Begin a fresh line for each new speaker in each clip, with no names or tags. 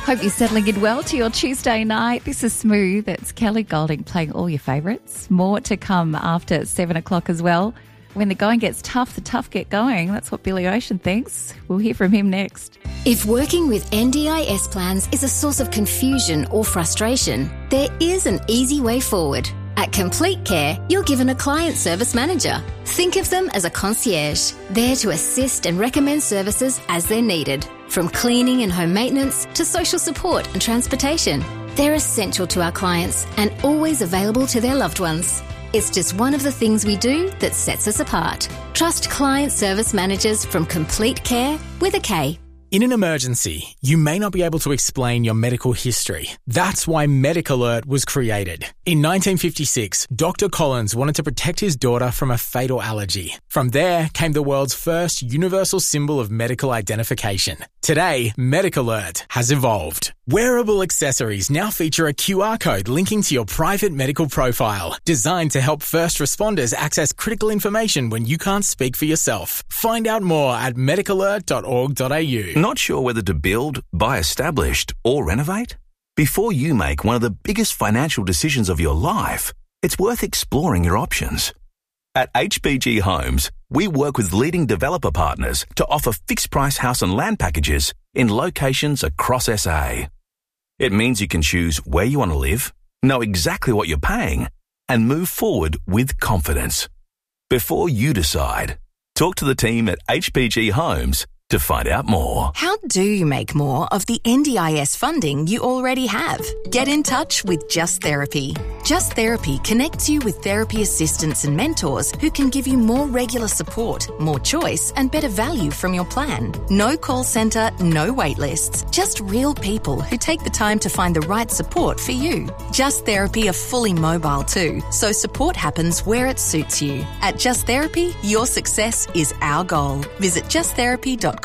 Hope you're settling in well to your Tuesday night. This is Smooth. It's Kelly Golding playing all your favourites. More to come after 7 o'clock as well. When the going gets tough, the tough get going. That's what Billy Ocean thinks. We'll hear from him next.
If working with NDIS plans is a source of confusion or frustration, there is an easy way forward. At Complete Care, you're given a client service manager. Think of them as a concierge, there to assist and recommend services as they're needed. From cleaning and home maintenance to social support and transportation. They're essential to our clients and always available to their loved ones. It's just one of the things we do that sets us apart. Trust client service managers from Complete Care with a K.
In an emergency, you may not be able to explain your medical history. That's why MedicAlert was created. In 1956, Dr. Collins wanted to protect his daughter from a fatal allergy. From there came the world's first universal symbol of medical identification. Today, MedicAlert has evolved. Wearable accessories now feature a QR code linking to your private medical profile, designed to help first responders access critical information when you can't speak for yourself. Find out more at medicalert.org.au.
Not sure whether to build, buy established, or renovate? Before you make one of the biggest financial decisions of your life, it's worth exploring your options. At HBG Homes, we work with leading developer partners to offer fixed-price house and land packages in locations across SA. It means you can choose where you want to live, know exactly what you're paying, and move forward with confidence. Before you decide, talk to the team at HBG Homes to find out more.
How do you make more of the NDIS funding you already have? Get in touch with Just Therapy. Just Therapy connects you with therapy assistants and mentors who can give you more regular support, more choice, and better value from your plan. No call centre, no wait lists. Just real people who take the time to find the right support for you. Just Therapy are fully mobile too, so support happens where it suits you. At Just Therapy, your success is our goal. Visit justtherapy.com.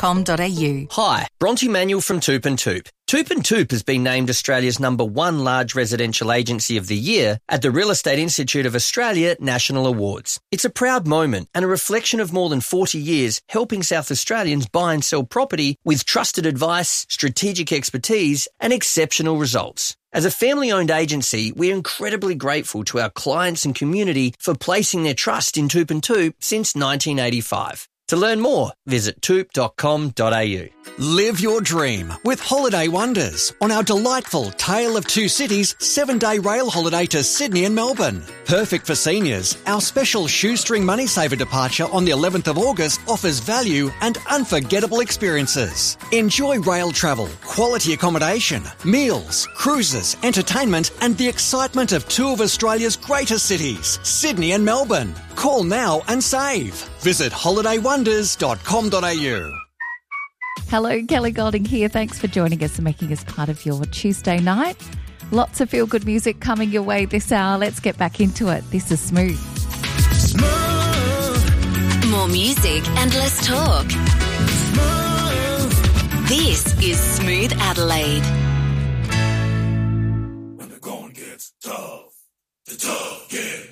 Hi, Bronte Manuel from Toop and Toop. Toop and Toop has been named Australia's #1 large residential agency of the year at the Real Estate Institute of Australia National Awards. It's a proud moment and a reflection of more than 40 years helping South Australians buy and sell property with trusted advice, strategic expertise and exceptional results. As a family-owned agency, we're incredibly grateful to our clients and community for placing their trust in Toop and Toop since 1985. To learn more, visit toop.com.au.
Live your dream with Holiday Wonders on our delightful Tale of Two Cities 7-day rail holiday to Sydney and Melbourne. Perfect for seniors, our special shoestring money saver departure on the 11th of August offers value and unforgettable experiences. Enjoy rail travel, quality accommodation, meals, cruises, entertainment and the excitement of two of Australia's greatest cities, Sydney and Melbourne. Call now and save. Visit holidaywonders.com.au.
Hello, Kelly Golding here. Thanks for joining us and making us part of your Tuesday night. Lots of feel-good music coming your way this hour. Let's get back into it. This is Smooth.
Smooth. More music and less talk. Smooth. This is Smooth Adelaide.